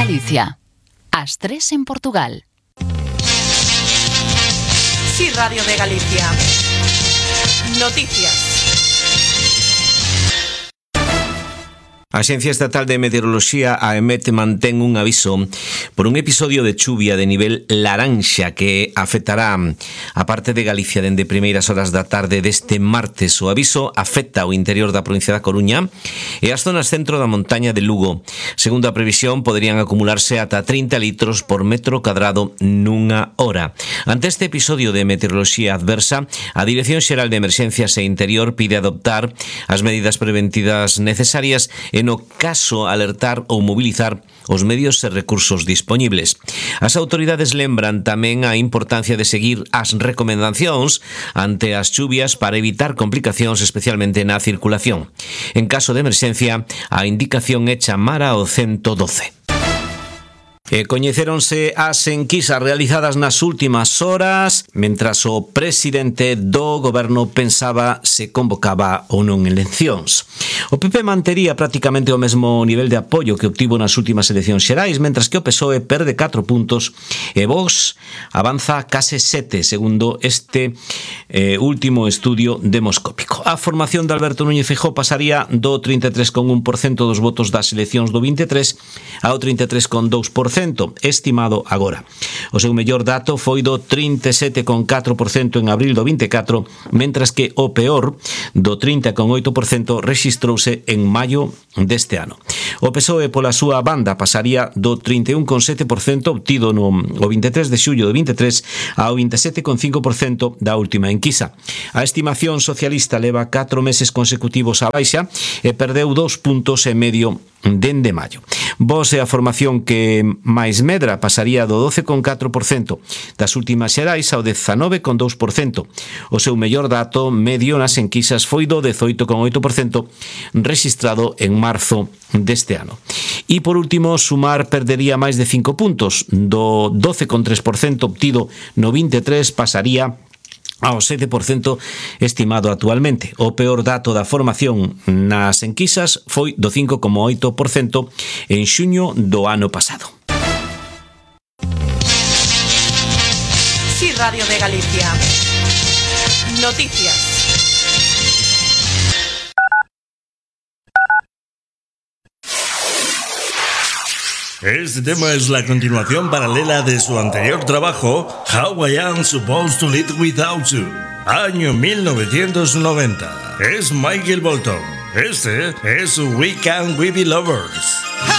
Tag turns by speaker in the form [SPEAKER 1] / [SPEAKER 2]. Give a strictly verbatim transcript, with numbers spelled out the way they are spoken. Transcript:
[SPEAKER 1] Galicia. As tres en Portugal.
[SPEAKER 2] Sí, Radio de Galicia. Noticias.
[SPEAKER 3] A Axencia Estatal de Meteoroloxía, a EMET, mantén un aviso por un episodio de chuvia de nivel laranxa que afectará a parte de Galicia dende primeiras horas da tarde deste martes. O aviso afecta o interior da provincia da Coruña e as zonas centro da montaña de Lugo. Segundo a previsión, poderían acumularse ata trinta litros por metro cadrado nunha hora. Ante este episodio de meteoroloxía adversa, a Dirección Xeral de Emerxencias e Interior pide adoptar as medidas preventivas necesarias e no caso alertar ou mobilizar os medios e recursos dispoñibles. As autoridades lembran tamén a importancia de seguir as recomendacións ante as chuvias para evitar complicacións, especialmente na circulación. En caso de emerxencia, a indicación é chamar ao ciento doce. E coñecéronse as enquisas realizadas nas últimas horas mentras o presidente do goberno pensaba se convocaba ou non eleccións. O P P mantería prácticamente o mesmo nivel de apoio que obtivo nas últimas eleccións xerais, mentras que o P S O E perde catro puntos e Vox avanza case sete, segundo este eh, último estudio demoscópico. A formación de Alberto Núñez Feijóo pasaría do trinta e tres coma un por cento dos votos das eleccións do vinte e tres ao trinta e tres coma dous por cento estimado agora. O seu mellor dato foi do trinta e sete coma catro por cento en abril do vinte e catro, mentras que o peor do trinta coma oito por cento rexistrouse en maio deste ano. O P S O E pola súa banda pasaría do trinta e un coma sete por cento obtido no o vinte e tres de xullo do vinte e tres ao vinte e sete coma cinco por cento da última enquisa. A estimación socialista leva catro meses consecutivos á baixa e perdeu dos puntos e medio dende maio. Vox é a formación que máis medra, pasaría do doce coma catro por cento das últimas xerais ao dezanove coma dous por cento. O seu mellor dato medio nas enquisas foi do dezoito coma oito por cento rexistrado en marzo deste ano. E por último, Sumar perdería máis de cinco puntos, do doce coma tres por cento obtido no vinte e tres pasaría ao sete por cento estimado actualmente. O peor dato da formación nas enquisas foi do cinco coma oito por cento en xuño do ano pasado.
[SPEAKER 2] Sí, Radio de Galicia. Noticias.
[SPEAKER 4] Este tema es la continuación paralela de su anterior trabajo, How I Am Supposed to Live Without You, año mil novecientos noventa. Es Michael Bolton. Este es We Can We Be Lovers.